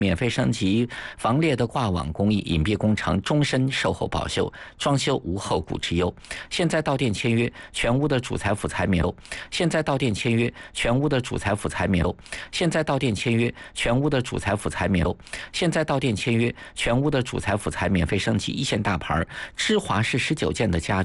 免费升级防裂的挂网工艺，隐蔽工程，终身售后保修，装修无后顾之忧。现在到店签约，全屋的主财富财免欧。现在到店签约，全屋的主财富财免欧。现在到店签约，全屋的主财富财免欧。现在到店签约，全屋的主财富财免费升级一线大牌芝华士19件的家具。